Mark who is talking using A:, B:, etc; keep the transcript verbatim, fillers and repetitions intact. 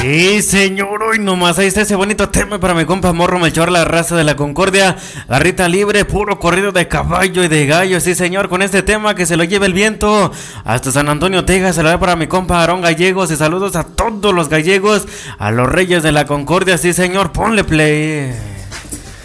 A: Sí, señor, hoy nomás ahí está ese bonito tema para mi compa Morro Melchor, la raza de la Concordia, garrita libre, puro corrido de caballo y de gallo, sí señor, con este tema que se lo lleve el viento hasta San Antonio, Texas, se lo da para mi compa Aarón Gallegos y saludos a todos los gallegos, a los reyes de la Concordia, sí señor, ponle play.